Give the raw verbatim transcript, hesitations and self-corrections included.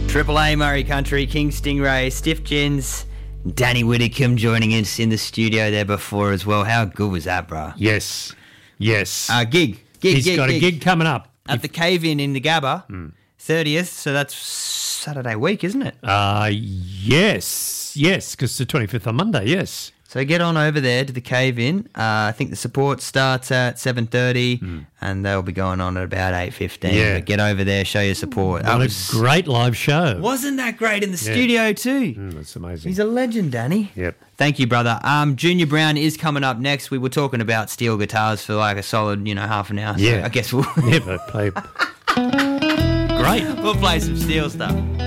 Triple A Murray Country, King Stingray, Stiff Gins, Danny Whitcomb joining us in the studio there before as well. How good was that, bro? Yes, yes. Uh, gig, gig, He's gig, got gig. a gig coming up. At If- the Cave-In in the Gabba, Mm. thirtieth, so that's Saturday week, isn't it? Uh, yes, yes, because the twenty-fifth on Monday, yes. So get on over there to the Cave-In. Uh, I think the support starts at seven thirty Mm. and they'll be going on at about eight fifteen. Yeah. But get over there, show your support. What That a was, great live show. wasn't that great in the Yeah. studio too? Mm, that's amazing. He's a legend, Danny. Yep. Thank you, brother. Um, Junior Brown is coming up next. We were talking about steel guitars for like a solid, you know, half an hour. So Yeah. I guess we'll, Never play. Great. we'll play some steel stuff.